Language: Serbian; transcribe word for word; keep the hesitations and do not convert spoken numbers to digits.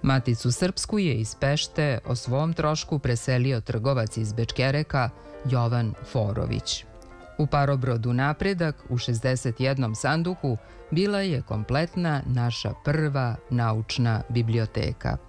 Maticu srpsku je iz Pešte o svom trošku preselio trgovac iz Bečkereka Jovan Forović. U parobrodu Napredak u šezdeset jednom sanduku bila je kompletna naša prva naučna biblioteka.